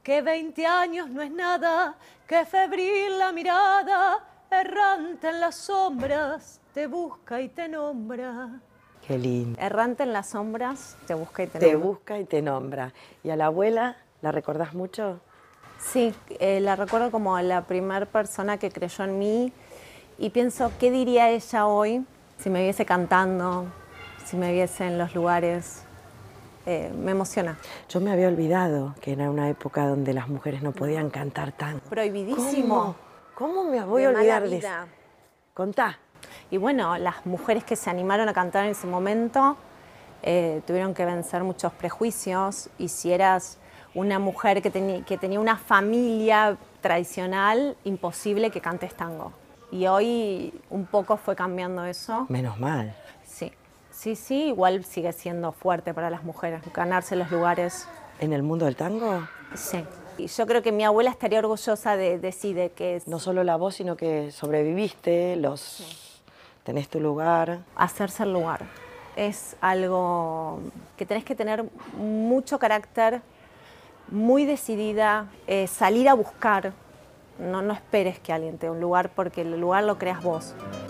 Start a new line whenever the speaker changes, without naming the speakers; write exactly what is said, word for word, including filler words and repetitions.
que veinte años no es nada, que febril la mirada, errante en las sombras, te busca y te nombra.
Qué lindo.
Errante en las sombras, te busca y te,
Te
nombra.
busca y te nombra. ¿Y a la abuela la recordás mucho?
Sí, eh, la recuerdo como la primera persona que creyó en mí y pienso, ¿qué diría ella hoy si me viese cantando, si me viese en los lugares? Eh, me emociona.
Yo me había olvidado que era una época donde las mujeres no podían cantar tango.
Prohibidísimo.
¿Cómo, ¿Cómo me voy a
De
olvidar
mala
de eso?
vida.
Contá.
Y bueno, las mujeres que se animaron a cantar en ese momento eh, tuvieron que vencer muchos prejuicios, y si eras una mujer que, teni que tenía una familia tradicional, imposible que cantes tango. Y hoy un poco fue cambiando eso.
Menos mal.
Sí, sí, sí, igual sigue siendo fuerte para las mujeres, ganarse los lugares.
¿En el mundo del tango?
Sí. Y yo creo que mi abuela estaría orgullosa de, de sí, de que es
No solo la voz, sino que sobreviviste, los... Sí. Tenés tu lugar.
Hacerse el lugar. Es algo que tenés que tener mucho carácter, muy decidida, eh, salir a buscar. No, no esperes que alguien te dé un lugar, porque el lugar lo creas vos.